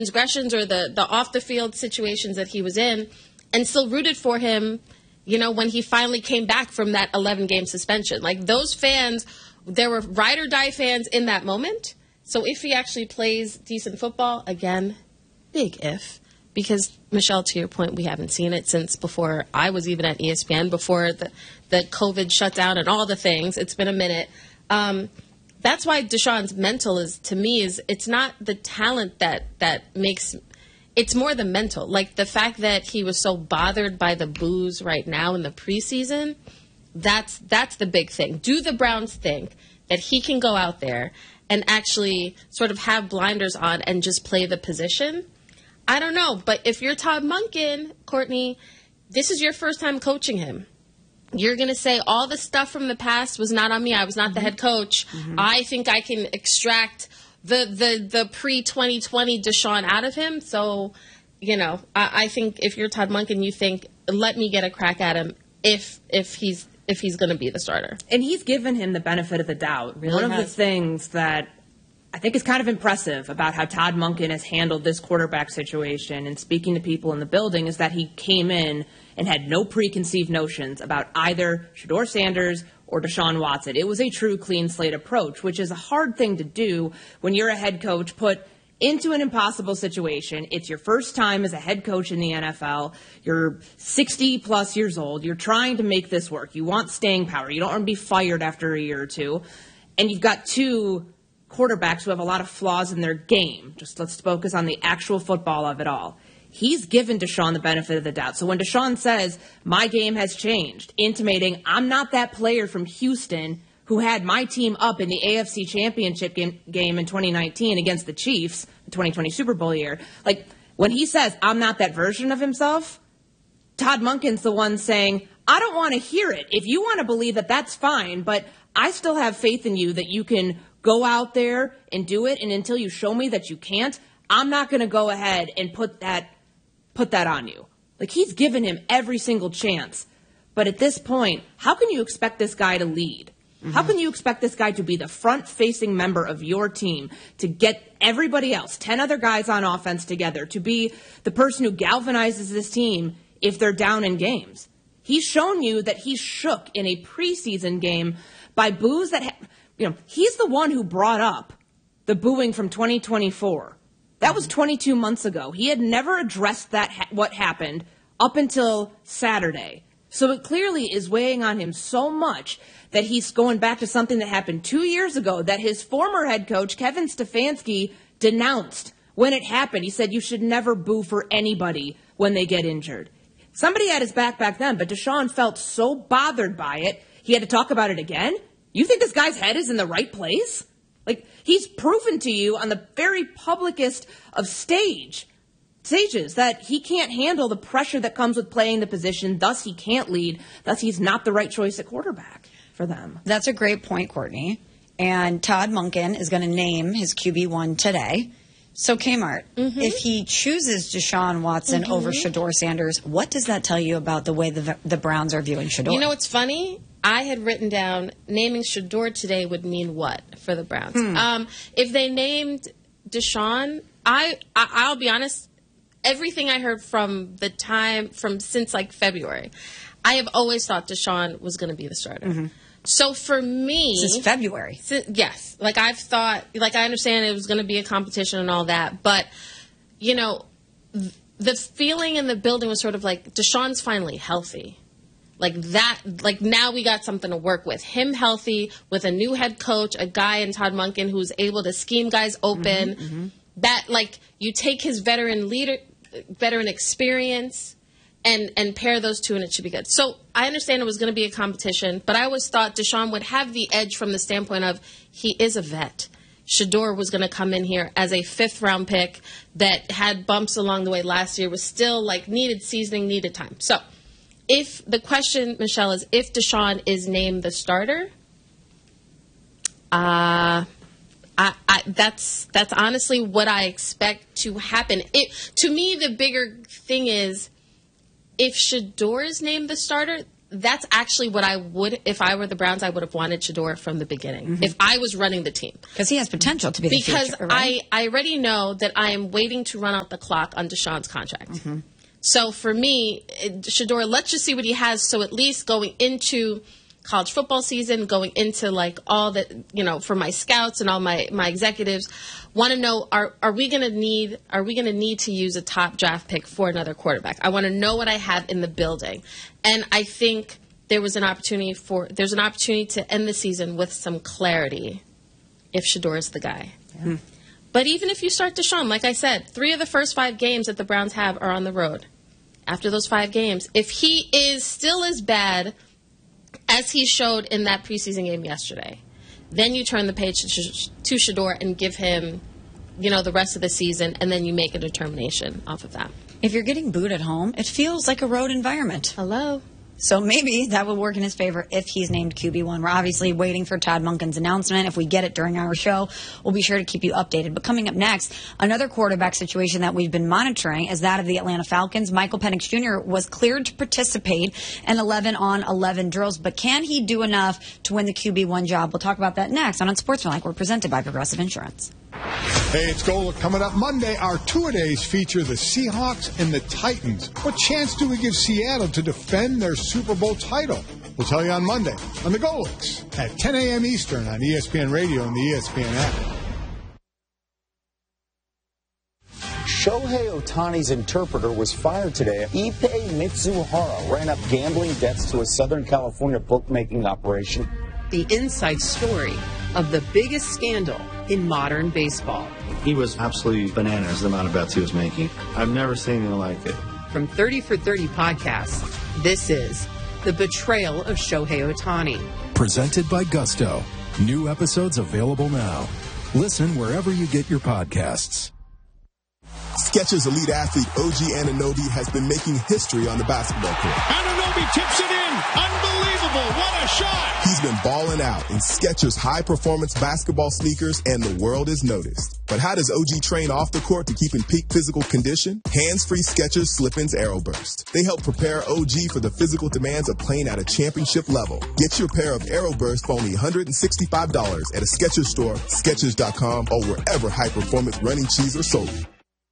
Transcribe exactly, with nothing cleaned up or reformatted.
transgressions or the, the off-the-field situations that he was in, and still rooted for him, you know, when he finally came back from that eleven-game suspension. Like, those fans, there were ride-or-die fans in that moment. So if he actually plays decent football, again, big if. Because, Michelle, to your point, we haven't seen it since before I was even at E S P N, before the, the COVID shutdown and all the things. It's been a minute. Um, that's why Deshaun's mental is, to me, is it's not the talent that, that makes – it's more the mental. Like, the fact that he was so bothered by the boos right now in the preseason, that's that's the big thing. Do the Browns think that he can go out there and actually sort of have blinders on and just play the position? I don't know, but if you're Todd Monken, Courtney, this is your first time coaching him. You're going to say all the stuff from the past was not on me. I was not mm-hmm. the head coach. Mm-hmm. I think I can extract the the, the pre-twenty twenty Deshaun out of him. So, you know, I, I think if you're Todd Monken, you think, let me get a crack at him if if he's if he's going to be the starter. And he's given him the benefit of the doubt. Really One of has. the things that I think is kind of impressive about how Todd Monken has handled this quarterback situation and speaking to people in the building is that he came in and had no preconceived notions about either Shedeur Sanders or Deshaun Watson. It was a true clean slate approach, which is a hard thing to do when you're a head coach put into an impossible situation. It's your first time as a head coach in the N F L. You're sixty plus years old. You're trying to make this work. You want staying power. You don't want to be fired after a year or two. And you've got two quarterbacks who have a lot of flaws in their game. Just let's focus on the actual football of it all. He's given Deshaun the benefit of the doubt. So when Deshaun says, my game has changed, intimating I'm not that player from Houston who had my team up in the A F C Championship game in twenty nineteen against the Chiefs, the twenty twenty Super Bowl year. Like, when he says, I'm not that version of himself, Todd Monken's the one saying, I don't want to hear it. If you want to believe that, that's fine, but I still have faith in you that you can go out there and do it, and until you show me that you can't, I'm not going to go ahead and put that put that on you. Like, he's given him every single chance. But at this point, how can you expect this guy to lead? Mm-hmm. How can you expect this guy to be the front-facing member of your team, to get everybody else, ten other guys on offense together, to be the person who galvanizes this team if they're down in games? He's shown you that he's shook in a preseason game by boos that ha- – you know, he's the one who brought up the booing from twenty twenty-four. That was twenty-two months ago. He had never addressed that ha- what happened up until Saturday. So it clearly is weighing on him so much that he's going back to something that happened two years ago that his former head coach, Kevin Stefanski, denounced when it happened. He said you should never boo for anybody when they get injured. Somebody had his back back then, but Deshaun felt so bothered by it, he had to talk about it again? You think this guy's head is in the right place? Like, he's proven to you on the very publicest of stage stages that he can't handle the pressure that comes with playing the position, thus he can't lead, thus he's not the right choice at quarterback for them. That's a great point, Courtney. And Todd Monken is going to name his Q B one today. So, Kmart, mm-hmm. if he chooses Deshaun Watson mm-hmm. over Shedeur Sanders, what does that tell you about the way the, the Browns are viewing Shedeur? You know what's funny? I had written down naming Shedeur today would mean what for the Browns. Hmm. Um, if they named Deshaun, I, I I'll be honest, everything I heard from the time from since like February, I have always thought Deshaun was going to be the starter. Mm-hmm. So for me, since February, since, yes, like I've thought, like I understand it was going to be a competition and all that, but you know, the feeling in the building was sort of like Deshaun's finally healthy. Like that, like now we got something to work with. Him healthy, with a new head coach, a guy in Todd Monken who's able to scheme guys open. Mm-hmm, mm-hmm. That, like, you take his veteran leader, veteran experience, and and pair those two, and it should be good. So I understand it was going to be a competition, but I always thought Deshaun would have the edge from the standpoint of he is a vet. Shedeur was going to come in here as a fifth round pick that had bumps along the way last year, was still like needed seasoning, needed time. So. If the question, Michelle, is if Deshaun is named the starter, uh, I, I, that's that's honestly what I expect to happen. It, to me, the bigger thing is if Shedeur is named the starter, that's actually what I would, if I were the Browns, I would have wanted Shedeur from the beginning. Mm-hmm. If I was running the team. Because he has potential to be the because future, right? I, I already know that I am waiting to run out the clock on Deshaun's contract. Mm-hmm. So for me, Shedeur, let's just see what he has. So at least going into college football season, going into like all that, you know, for my scouts and all my, my executives, want to know, are are we going to need, are we going to need to use a top draft pick for another quarterback? I want to know what I have in the building. And I think there was an opportunity for, there's an opportunity to end the season with some clarity if Shedeur is the guy. Yeah. Hmm. But even if you start Deshaun, like I said, three of the first five games that the Browns have are on the road. After those five games, if he is still as bad as he showed in that preseason game yesterday, then you turn the page to, Sh- to Shedeur and give him, you know, the rest of the season, and then you make a determination off of that. If you're getting booed at home, it feels like a road environment. Hello. So maybe that will work in his favor if he's named Q B one. We're obviously waiting for Todd Monken's announcement. If we get it during our show, we'll be sure to keep you updated. But coming up next, another quarterback situation that we've been monitoring is that of the Atlanta Falcons. Michael Penix Junior was cleared to participate in eleven on eleven drills, but can he do enough to win the Q B one job? We'll talk about that next on Unsportsmanlike. We're presented by Progressive Insurance. Hey, it's Gola. Coming up Monday, our two-a-days feature the Seahawks and the Titans. What chance do we give Seattle to defend their Super Bowl title? We'll tell you on Monday on the Golics at ten a.m. Eastern on E S P N Radio and the E S P N app. Shohei Ohtani's interpreter was fired today. Ippei Mitsuhara ran up gambling debts to a Southern California bookmaking operation. The inside story of the biggest scandal in modern baseball. He was absolutely bananas, the amount of bets he was making. I've never seen anything like it. From thirty for thirty podcasts, this is The Betrayal of Shohei Ohtani. Presented by Gusto. New episodes available now. Listen wherever you get your podcasts. Skechers elite athlete O G Anunoby has been making history on the basketball court. Anunoby tips it in. Unbelievable. What a shot. He's been balling out in Skechers high-performance basketball sneakers, and the world has noticed. But how does O G train off the court to keep in peak physical condition? Hands-free Skechers Slip-ins Aeroburst. They help prepare O G for the physical demands of playing at a championship level. Get your pair of Aeroburst for only one hundred sixty-five dollars at a Skechers store, Skechers dot com, or wherever high-performance running shoes are sold.